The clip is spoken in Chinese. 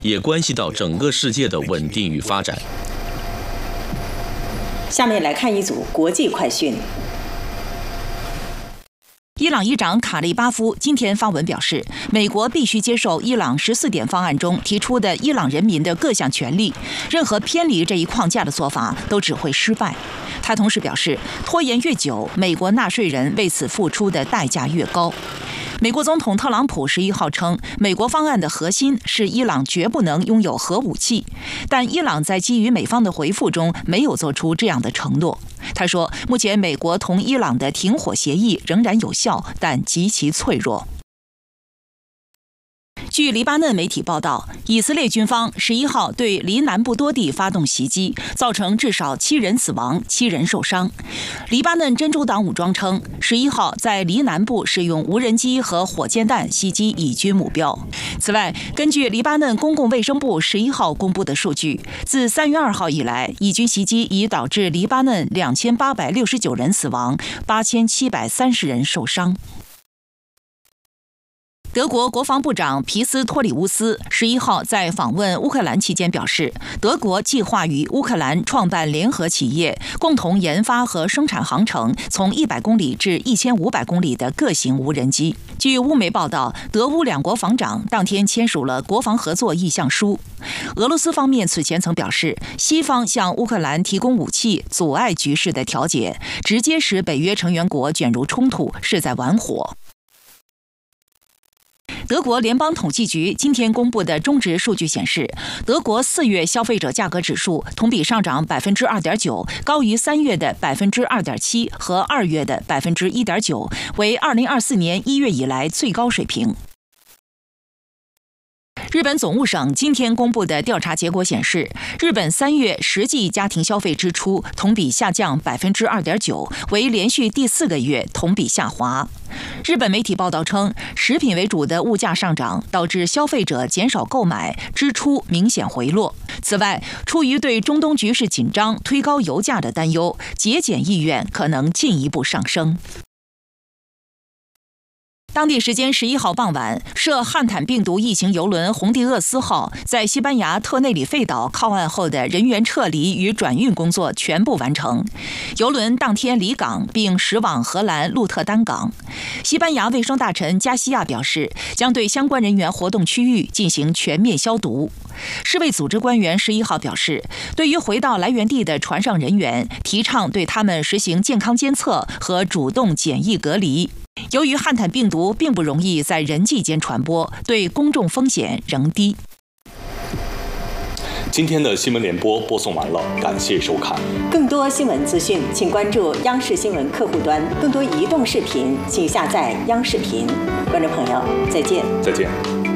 也关系到整个世界的稳定与发展。 下面来看一组国际快讯。 伊朗议长卡利巴夫今天发文表示，美国必须接受伊朗14点方案中提出的伊朗人民的各项权利，任何偏离这一框架的做法都只会失败。他同时表示，拖延越久，美国纳税人为此付出的代价越高。美国总统特朗普11号称，美国方案的核心是伊朗绝不能拥有核武器，但伊朗在基于美方的回复中没有做出这样的承诺。他说，目前美国同伊朗的停火协议仍然有效，但极其脆弱。据黎巴嫩媒体报道，以色列军方11号对黎南部多地发动袭击，造成至少7人死亡、7人受伤。黎巴嫩真主党武装称，11号在黎南部使用无人机和火箭弹袭击以军目标。此外，根据黎巴嫩公共卫生部11号公布的数据，自3月2号以来，以军袭击已导致黎巴嫩2869人死亡、8730人受伤。德国国防部长皮斯托里乌斯11号在访问乌克兰期间表示，德国计划与乌克兰创办联合企业，共同研发和生产航程从100公里至1500公里的各型无人机。据乌媒报道，德乌两国防长当天签署了国防合作意向书。俄罗斯方面此前曾表示，西方向乌克兰提供武器，阻碍局势的调解，直接使北约成员国卷入冲突，是在玩火。德国联邦统计局今天公布的中值数据显示，德国4月消费者价格指数同比上涨2.9%，高于3月的2.7%和2月的1.9%，为2024年1月以来最高水平。日本总务省今天公布的调查结果显示，日本3月实际家庭消费支出同比下降2.9%，为连续第4个月同比下滑。日本媒体报道称，食品为主的物价上涨导致消费者减少购买，支出明显回落。此外，出于对中东局势紧张推高油价的担忧，节俭意愿可能进一步上升。当地时间11号傍晚，涉汉坦病毒疫情邮轮红地厄斯号在西班牙特内里费岛靠岸后的人员撤离与转运工作全部完成。邮轮当天离港并驶往荷兰鹿特丹港。西班牙卫生大臣加西亚表示，将对相关人员活动区域进行全面消毒。世卫组织官员11号表示，对于回到来源地的船上人员，提倡对他们实行健康监测和主动检疫隔离。由于汉坦病毒并不容易在人际间传播，对公众风险仍低。 今天的新闻联播播送完了，感谢收看。 更多新闻资讯，请关注央视新闻客户端。更多移动视频，请下载央视频。观众朋友，再见。 再见。